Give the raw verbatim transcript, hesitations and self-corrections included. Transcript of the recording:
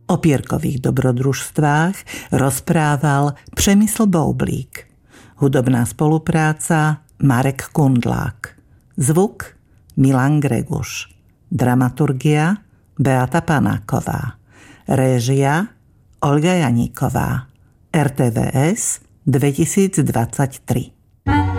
O pierkových dobrodružstvách rozprával Přemysl Boublík. Hudobná spolupráca Marek Kundlák. Zvuk Milan Greguš. Dramaturgia Beata Panáková. Réžia Olga Janíková. er té vé es dvetisícdvadsaťtri.